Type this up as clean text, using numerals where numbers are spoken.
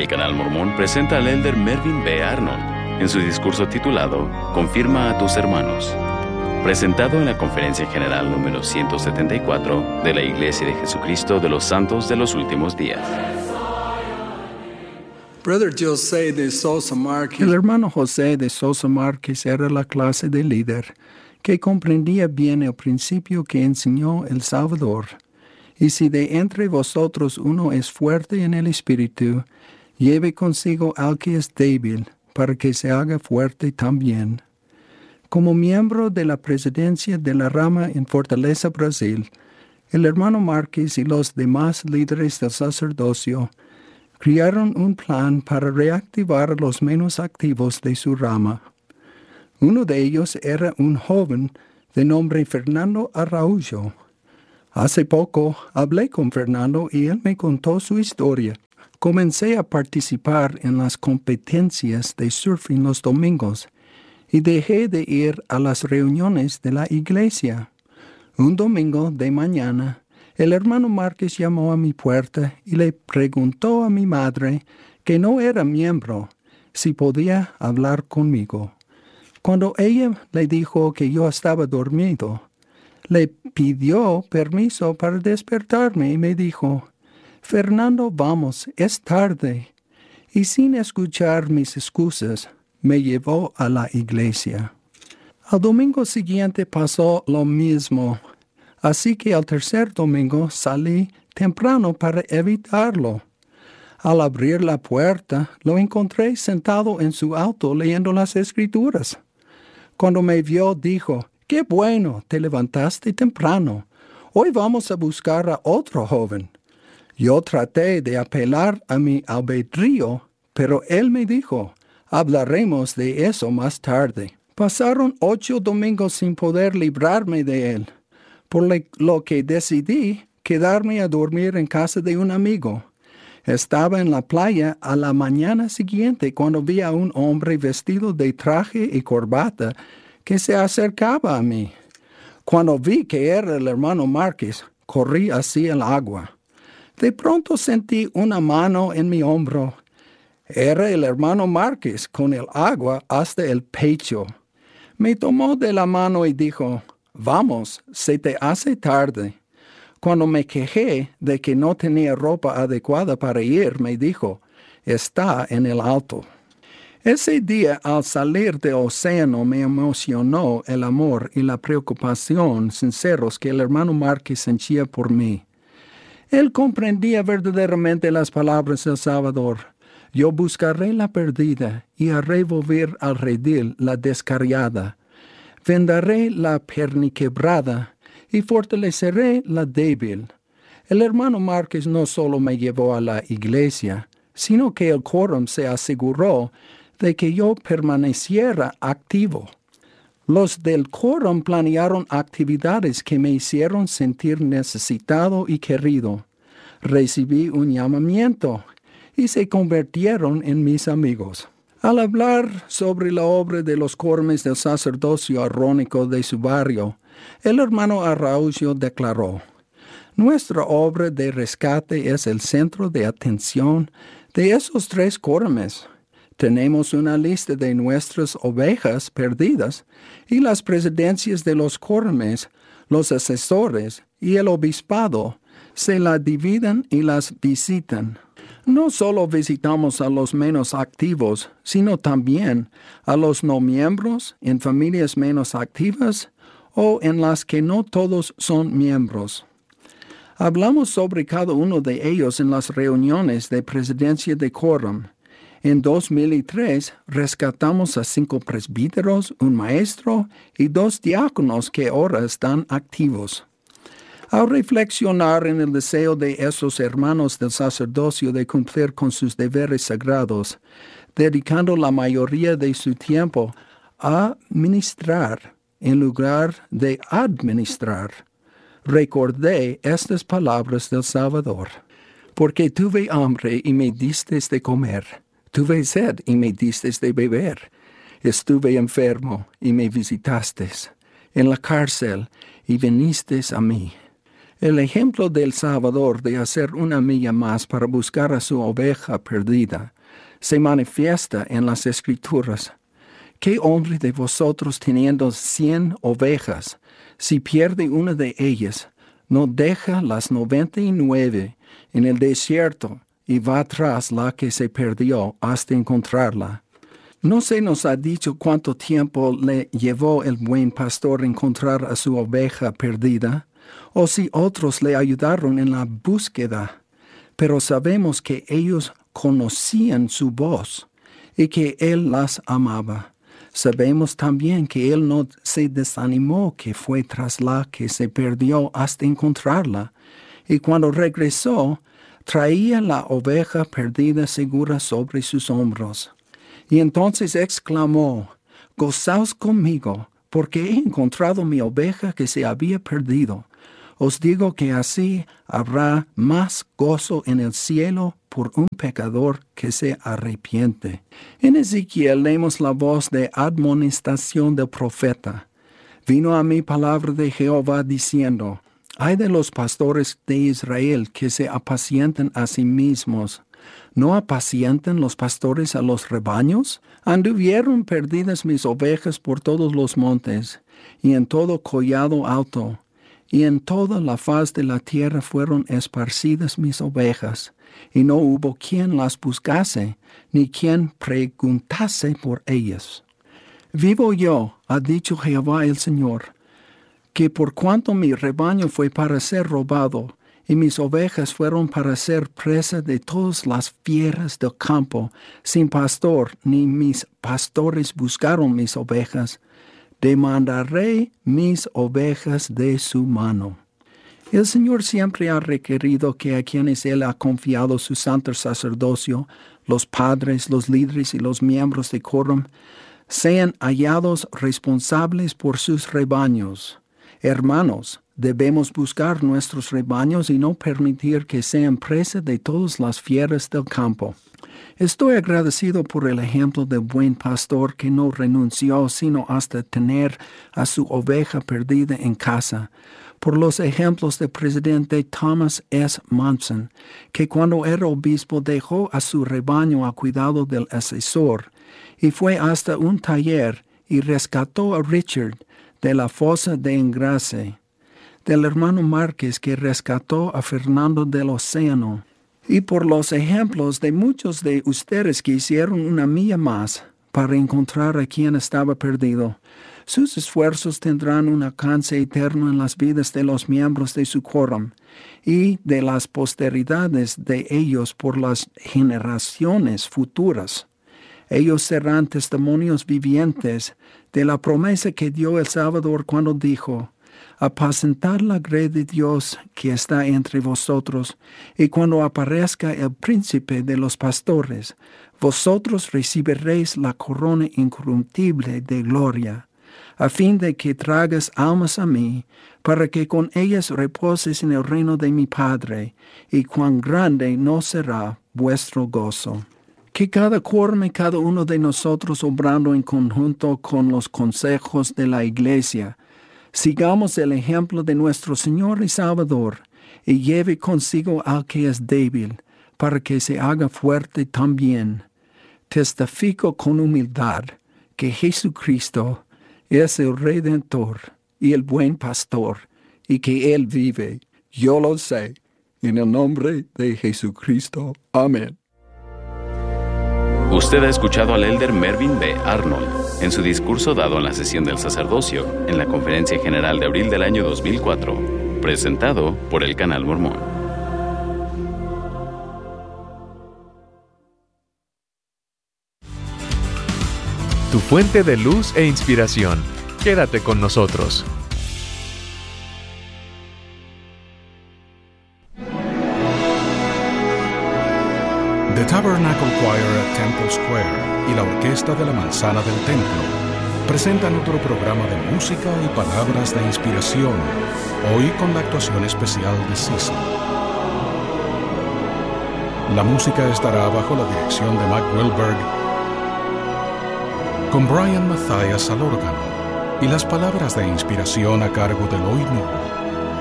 El Canal Mormón presenta al elder Mervyn B. Arnold en su discurso titulado Confirma a tus hermanos, presentado en la Conferencia General número 174 de la Iglesia de Jesucristo de los Santos de los Últimos Días. El hermano José de Sosa Márquez era la clase de líder que comprendía bien el principio que enseñó el Salvador. Y si de entre vosotros uno es fuerte en el espíritu, lleve consigo al que es débil, para que se haga fuerte también. Como miembro de la presidencia de la rama en Fortaleza, Brasil, el hermano Márquez y los demás líderes del sacerdocio crearon un plan para reactivar a los menos activos de su rama. Uno de ellos era un joven de nombre Fernando Araújo. Hace poco hablé con Fernando y él me contó su historia. Comencé a participar en las competencias de surfing los domingos y dejé de ir a las reuniones de la iglesia. Un domingo de mañana, el hermano Márquez llamó a mi puerta y le preguntó a mi madre, que no era miembro, si podía hablar conmigo. Cuando ella le dijo que yo estaba dormido, le pidió permiso para despertarme y me dijo, Fernando, vamos, es tarde. Y sin escuchar mis excusas, me llevó a la iglesia. Al domingo siguiente pasó lo mismo, así que al tercer domingo salí temprano para evitarlo. Al abrir la puerta, lo encontré sentado en su auto leyendo las Escrituras. Cuando me vio, dijo, «¡Qué bueno, te levantaste temprano! Hoy vamos a buscar a otro joven». Yo traté de apelar a mi albedrío, pero él me dijo, «Hablaremos de eso más tarde». Pasaron 8 domingos sin poder librarme de él, por lo que decidí quedarme a dormir en casa de un amigo. Estaba en la playa a la mañana siguiente cuando vi a un hombre vestido de traje y corbata que se acercaba a mí. Cuando vi que era el hermano Márquez, corrí hacia el agua. De pronto sentí una mano en mi hombro. Era el hermano Márquez con el agua hasta el pecho. Me tomó de la mano y dijo, «Vamos, se te hace tarde». Cuando me quejé de que no tenía ropa adecuada para ir, me dijo, «Está en el auto». Ese día, al salir del océano, me emocionó el amor y la preocupación sinceros que el hermano Márquez sentía por mí. Él comprendía verdaderamente las palabras del Salvador. Yo buscaré la perdida y haré volver al redil la descarriada. Vendaré la perniquebrada y fortaleceré la débil. El hermano Márquez no solo me llevó a la iglesia, sino que el quórum se aseguró de que yo permaneciera activo. Los del quórum planearon actividades que me hicieron sentir necesitado y querido. Recibí un llamamiento y se convirtieron en mis amigos. Al hablar sobre la obra de los quórumes del sacerdocio arónico de su barrio, el hermano Araújo declaró, «Nuestra obra de rescate es el centro de atención de esos 3 quórumes. Tenemos una lista de nuestras ovejas perdidas y las presidencias de los quórumes, los asesores y el obispado se la dividen y las visitan. No solo visitamos a los menos activos, sino también a los no miembros en familias menos activas o en las que no todos son miembros. Hablamos sobre cada uno de ellos en las reuniones de presidencia de quórum. En 2003 rescatamos a 5 presbíteros, un maestro y 2 diáconos que ahora están activos. Al reflexionar en el deseo de esos hermanos del sacerdocio de cumplir con sus deberes sagrados, dedicando la mayoría de su tiempo a ministrar en lugar de administrar, recordé estas palabras del Salvador. Porque tuve hambre y me disteis de comer. Tuve sed y me disteis de beber. Estuve enfermo y me visitasteis. En la cárcel y vinisteis a mí. El ejemplo del Salvador de hacer una milla más para buscar a su oveja perdida se manifiesta en las Escrituras. ¿Qué hombre de vosotros teniendo 100 ovejas, si pierde una de ellas, no deja las 99 en el desierto y va tras la que se perdió hasta encontrarla? ¿No se nos ha dicho cuánto tiempo le llevó el buen pastor encontrar a su oveja perdida? O si otros le ayudaron en la búsqueda, pero sabemos que ellos conocían su voz y que él las amaba. Sabemos también que él no se desanimó, que fue tras la que se perdió hasta encontrarla, y cuando regresó, traía la oveja perdida segura sobre sus hombros. Y entonces exclamó: «Gozaos conmigo, porque he encontrado mi oveja que se había perdido». Os digo que así habrá más gozo en el cielo por un pecador que se arrepiente. En Ezequiel leemos la voz de admonestación del profeta. Vino a mí palabra de Jehová diciendo: Ay de los pastores de Israel que se apacientan a sí mismos. ¿No apacientan los pastores a los rebaños? Anduvieron perdidas mis ovejas por todos los montes, y en todo collado alto. Y en toda la faz de la tierra fueron esparcidas mis ovejas, y no hubo quien las buscase, ni quien preguntase por ellas. Vivo yo, ha dicho Jehová el Señor, que por cuanto mi rebaño fue para ser robado, y mis ovejas fueron para ser presa de todas las fieras del campo, sin pastor, ni mis pastores buscaron mis ovejas, demandaré mis ovejas de su mano. El Señor siempre ha requerido que a quienes Él ha confiado su santo sacerdocio, los padres, los líderes y los miembros de quórum, sean hallados responsables por sus rebaños. Hermanos, debemos buscar nuestros rebaños y no permitir que sean presa de todas las fieras del campo. Estoy agradecido por el ejemplo del buen pastor que no renunció sino hasta tener a su oveja perdida en casa, por los ejemplos del presidente Thomas S. Monson, que cuando era obispo dejó a su rebaño a cuidado del asesor, y fue hasta un taller y rescató a Richard de la fosa de Engrase, del hermano Márquez que rescató a Fernando del Océano, y por los ejemplos de muchos de ustedes que hicieron una milla más para encontrar a quien estaba perdido. Sus esfuerzos tendrán un alcance eterno en las vidas de los miembros de su quórum y de las posteridades de ellos por las generaciones futuras. Ellos serán testimonios vivientes de la promesa que dio el Salvador cuando dijo: «Apacentad la grey de Dios que está entre vosotros, y cuando aparezca el príncipe de los pastores, vosotros recibiréis la corona incorruptible de gloria, a fin de que traigas almas a mí, para que con ellas reposes en el reino de mi Padre, y cuán grande no será vuestro gozo». Que cada quórum y cada uno de nosotros, obrando en conjunto con los consejos de la Iglesia, sigamos el ejemplo de nuestro Señor y Salvador, y lleve consigo al que es débil, para que se haga fuerte también. Testifico con humildad que Jesucristo es el Redentor y el buen pastor, y que Él vive. Yo lo sé. En el nombre de Jesucristo. Amén. Usted ha escuchado al elder Mervyn B. Arnold en su discurso dado en la sesión del sacerdocio en la Conferencia General de abril del año 2004, presentado por el Canal Mormón. Tu fuente de luz e inspiración. Quédate con nosotros. The Tabernacle Choir at Temple Square y la Orquesta de la Manzana del Templo presentan otro programa de música y palabras de inspiración, hoy con la actuación especial de Cecil. La música estará bajo la dirección de Mac Wilberg, con Brian Mathias al órgano, y las palabras de inspiración a cargo de Lloyd Newell.